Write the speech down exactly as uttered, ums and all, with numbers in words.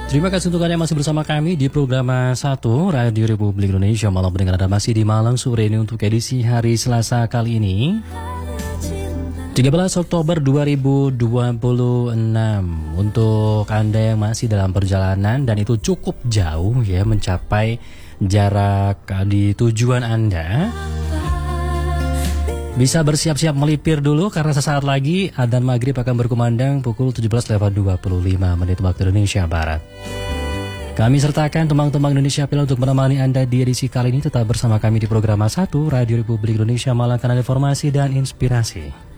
Terima kasih untuk Anda yang masih bersama kami di program satu Radio Republik Indonesia Malam Pendengar. Anda masih di Malang sore ini untuk edisi hari Selasa kali ini tiga belas Oktober dua ribu dua puluh enam. Untuk Anda yang masih dalam perjalanan dan itu cukup jauh ya mencapai jarak di tujuan Anda, bisa bersiap-siap melipir dulu karena sesaat lagi adzan maghrib akan berkumandang pukul tujuh belas lewat dua puluh lima menit waktu Indonesia Barat. Kami sertakan tembang-tembang Indonesia Pila untuk menemani Anda di edisi kali ini. Tetap bersama kami di program satu Radio Republik Indonesia Malang, kanal informasi dan inspirasi.